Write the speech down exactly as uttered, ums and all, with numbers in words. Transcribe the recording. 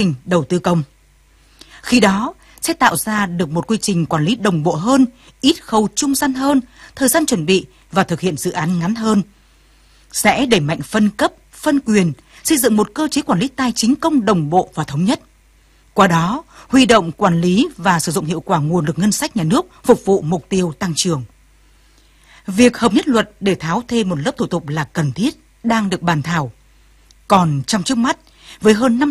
trình đầu tư công. Khi đó, sẽ tạo ra được một quy trình quản lý đồng bộ hơn, ít khâu trung gian hơn, thời gian chuẩn bị và thực hiện dự án ngắn hơn. Sẽ đẩy mạnh phân cấp, phân quyền, xây dựng một cơ chế quản lý tài chính công đồng bộ và thống nhất. Qua đó, huy động, quản lý và sử dụng hiệu quả nguồn lực ngân sách nhà nước phục vụ mục tiêu tăng trưởng. Việc hợp nhất luật để tháo thêm một lớp thủ tục là cần thiết, đang được bàn thảo. Còn trong trước mắt, với hơn năm